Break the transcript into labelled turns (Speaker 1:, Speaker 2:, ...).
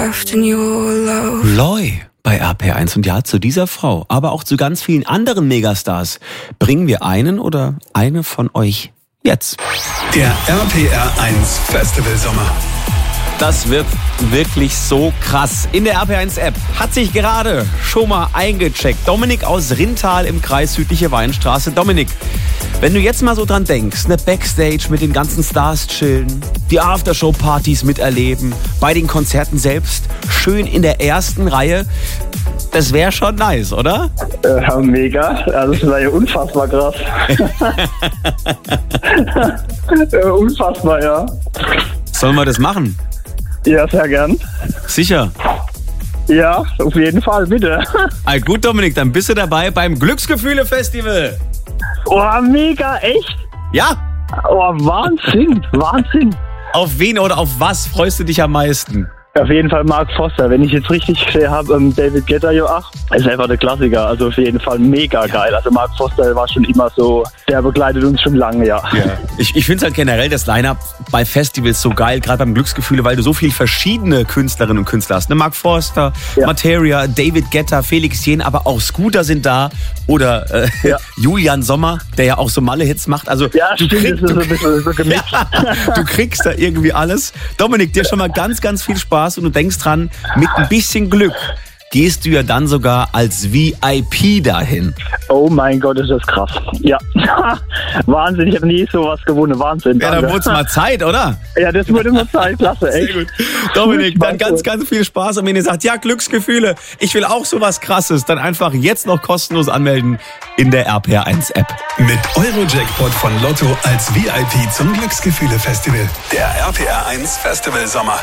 Speaker 1: Loi bei RPR1. Und ja, zu dieser Frau, aber auch zu ganz vielen anderen Megastars bringen wir einen oder eine von euch jetzt.
Speaker 2: Der RPR1 Festival Sommer.
Speaker 1: Das wird wirklich so krass. In der RPR1-App hat sich gerade schon mal eingecheckt Dominik aus Rintal im Kreis Südliche Weinstraße. Dominik, wenn du jetzt mal so dran denkst, ne, Backstage mit den ganzen Stars chillen, die Aftershow-Partys miterleben, bei den Konzerten selbst, schön in der ersten Reihe, das wäre schon nice, oder?
Speaker 3: Ja, mega. Also das war ja unfassbar krass. Unfassbar, ja.
Speaker 1: Sollen wir das machen?
Speaker 3: Ja, sehr gern.
Speaker 1: Sicher?
Speaker 3: Ja, auf jeden Fall, bitte.
Speaker 1: Gut, Dominik, dann bist du dabei beim Glücksgefühle-Festival.
Speaker 3: Oh, mega, echt?
Speaker 1: Ja.
Speaker 3: Oh, Wahnsinn, Wahnsinn.
Speaker 1: Auf wen oder auf was freust du dich am meisten?
Speaker 3: Auf jeden Fall Mark Foster. Wenn ich jetzt richtig gesehen habe, David Guetta, ist einfach der Klassiker. Also auf jeden Fall mega geil. Also Mark Foster war schon immer so, der begleitet uns schon lange, ja.
Speaker 1: Ich finde es halt generell das Line-Up bei Festivals so geil, gerade beim Glücksgefühle, weil du so viele verschiedene Künstlerinnen und Künstler hast. Ne? Mark Foster, ja. Materia, David Guetta, Felix Jähn, aber auch Scooter sind da. Oder Julian Sommer, der ja auch so Malle-Hits macht. Also
Speaker 3: ja, du
Speaker 1: kriegst da irgendwie alles. Dominik, dir schon mal ganz, ganz viel Spaß und du denkst dran, mit ein bisschen Glück gehst du ja dann sogar als VIP dahin.
Speaker 3: Oh mein Gott, ist das krass. Ja, Wahnsinn, ich habe nie sowas gewonnen, Wahnsinn.
Speaker 1: Ja, dann wurde es mal Zeit, oder?
Speaker 3: Ja, das wurde mal Zeit, klasse, echt.
Speaker 1: Sehr gut. Dominik, dann ganz, ganz viel Spaß. Und wenn ihr sagt, ja, Glücksgefühle, ich will auch sowas Krasses, dann einfach jetzt noch kostenlos anmelden in der RPR1-App.
Speaker 2: Mit Euro-Jackpot von Lotto als VIP zum Glücksgefühle-Festival. Der RPR1 Festival Sommer.